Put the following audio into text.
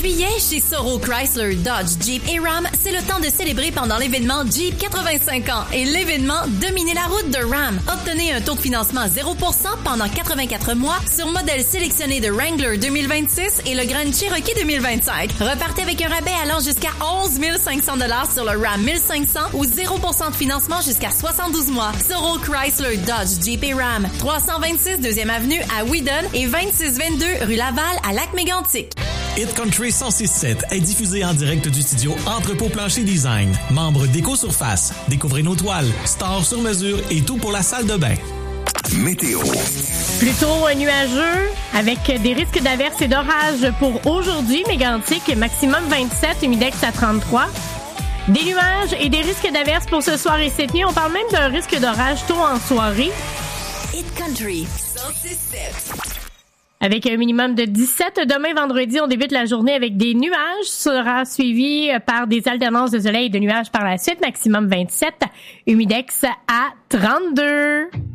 juillet, chez Soro Chrysler, Dodge, Jeep et Ram, c'est le temps de célébrer pendant l'événement Jeep 85 ans et l'événement Dominer la route de Ram. Obtenez un taux de financement 0% pendant 84 mois sur modèles sélectionnés de Wrangler 2026 et le Grand Cherokee 2025. Repartez avec un rabais allant jusqu'à 11 500 $ sur le Ram 1500 ou 0% de financement jusqu'à 72 mois. Soro Chrysler, Dodge, Jeep et Ram. 326 2e Avenue à Wheaton et 2622 rue Laval à Lac-Mégantic. Hit Country 106.7 est diffusé en direct du studio Entrepôt Plancher Design. Membre d'Éco-Surface. Découvrez nos toiles, stores sur mesure et tout pour la salle de bain. Météo. Plutôt nuageux avec des risques d'averses et d'orages pour aujourd'hui. Mégantic, maximum 27, humidex à 33. Des nuages et des risques d'averses pour ce soir et cette nuit. On parle même d'un risque d'orage tôt en soirée. Hit Country 106.7. Avec un minimum de 17. Demain, vendredi, on débute la journée avec des nuages. Sera suivi par des alternances de soleil et de nuages par la suite. Maximum 27. Humidex à 32.